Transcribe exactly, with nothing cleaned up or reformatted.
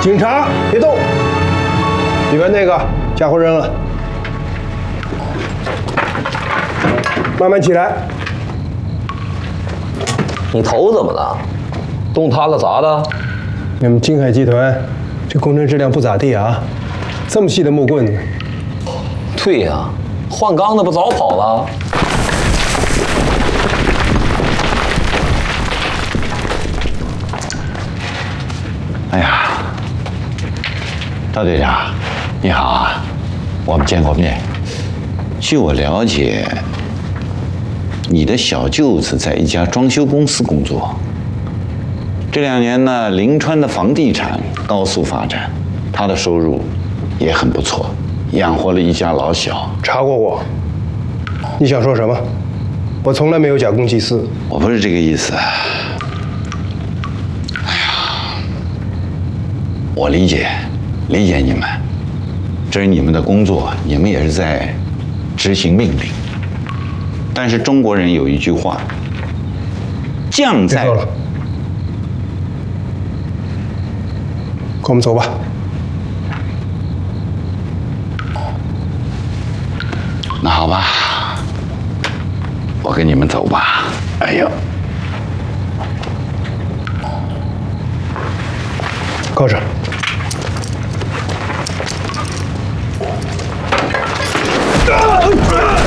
警察别动，里边那个家伙扔了，慢慢起来。 你头怎么了？动塌了砸的？ 你们金海集团这工程质量不咋地啊，这么细的木棍子。 对呀，换钢的不早跑了？ 哎呀，大队长，你好啊，我们见过面。据我了解，你的小舅子在一家装修公司工作。这两年呢，临川的房地产高速发展，他的收入也很不错，养活了一家老小。 查过我，你想说什么？我从来没有假公济私。 我不是这个意思。我理解，理解你们，这是你们的工作，你们也是在执行命令。但是中国人有一句话：将在。 别说了，跟我们走吧。 那好吧，我跟你们走吧。哎呦， 靠着。啊